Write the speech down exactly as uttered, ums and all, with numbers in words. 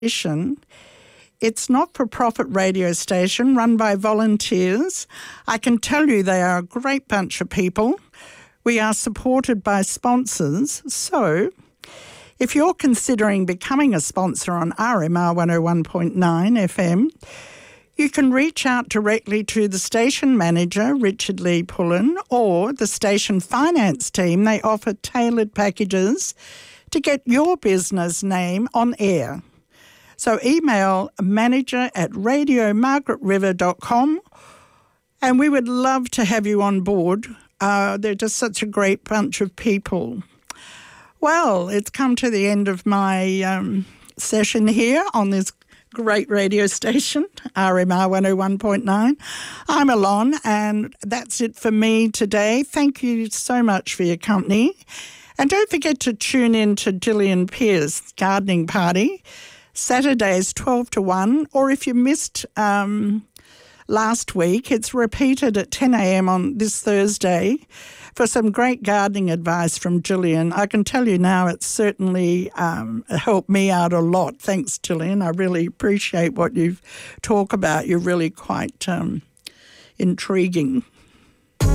station. It's a not-for-profit radio station run by volunteers. I can tell you they are a great bunch of people. We are supported by sponsors. So if you're considering becoming a sponsor on R M R one oh one point nine F M, you can reach out directly to the station manager, Richard Lee Pullen, or the station finance team. They offer tailored packages to get your business name on air. So email manager at radio margaret river dot com, and we would love to have you on board. Uh, they're just such a great bunch of people. Well, it's come to the end of my um, session here on this great radio station, R M R one oh one point nine. I'm Alon, and that's it for me today. Thank you so much for your company. And don't forget to tune in to Gillian Pearce Gardening Party, Saturdays twelve to one, or if you missed um, last week, it's repeated at ten a.m. on this Thursday for some great gardening advice from Gillian. I can tell you now it's certainly um, helped me out a lot. Thanks, Gillian. I really appreciate what you talk about. You're really quite um, intriguing.